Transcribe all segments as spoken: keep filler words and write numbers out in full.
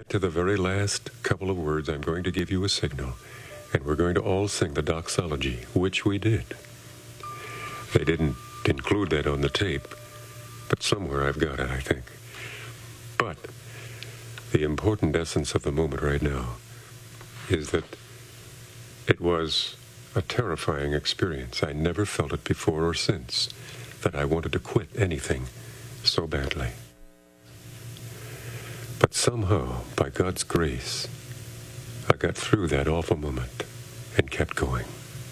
to the very last couple of words, I'm going to give you a signal, and we're going to all sing the doxology, which we did. They didn't include that on the tape, but somewhere I've got it, I think. But the important essence of the moment right now is that it was a terrifying experience. I never felt it before or since, that I wanted to quit anything so badly. But somehow, by God's grace, I got through that awful moment and kept going.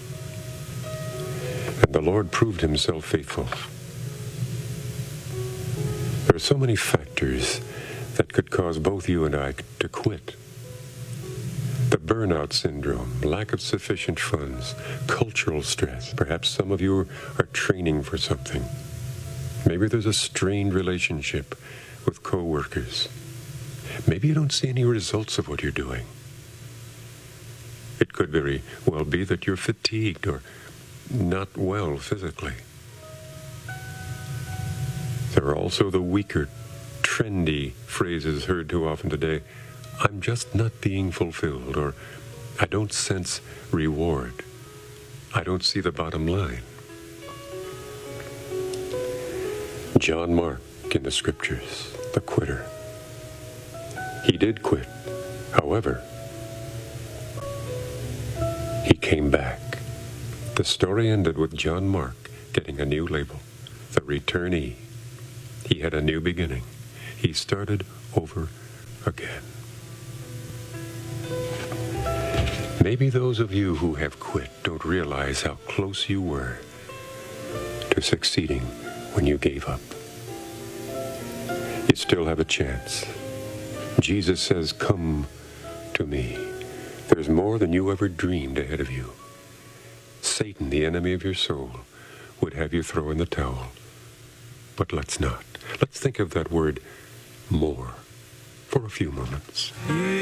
And the Lord proved himself faithful. There are so many factors that could cause both you and I to quit. The burnout syndrome, lack of sufficient funds, cultural stress. Perhaps some of you are training for something. Maybe there's a strained relationship with co-workers. Maybe you don't see any results of what you're doing. It could very well be that you're fatigued or not well physically. There are also the weaker, trendy phrases heard too often today. I'm just not being fulfilled, or I don't sense reward. I don't see the bottom line. John Mark in the scriptures, the quitter. He did quit. However, he came back. The story ended with John Mark getting a new label, the returnee. He had a new beginning. He started over again. Maybe those of you who have quit don't realize how close you were to succeeding when you gave up. You still have a chance. Jesus says, "Come to me." There's more than you ever dreamed ahead of you. Satan, the enemy of your soul, would have you throw in the towel. But let's not. Let's think of that word more for a few moments.